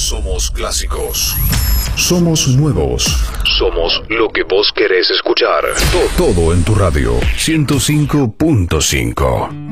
Somos clásicos. Somos nuevos. Somos lo que vos querés escuchar. Todo en tu radio. 105.5.